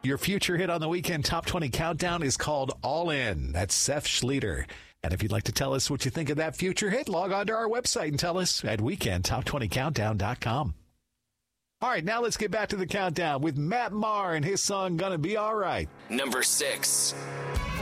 Your future hit on the Weekend Top 20 Countdown is called All In. That's Seth Schleter. And if you'd like to tell us what you think of that future hit, log on to our website and tell us at weekendtop20countdown.com. All right, now let's get back to the countdown with Matt Maher and his song Gonna Be All Right. Number 6.